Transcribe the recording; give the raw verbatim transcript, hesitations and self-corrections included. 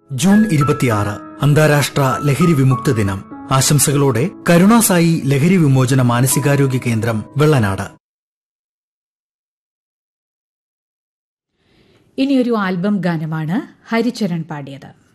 June ഇരുപത്തിയാറ് അന്താരാഷ്ട്ര ലഹരി വിമുക്ത ദിനം. ആശംസകളോടെ കരുണാസായി ലഹരി വിമോചന മാനസികാരോഗ്യ കേന്ദ്രം, വെള്ളനാട്. ഇനിയൊരു ആൽബം ഗാനമാണ് ഹരിചരൺ പാടിയത്.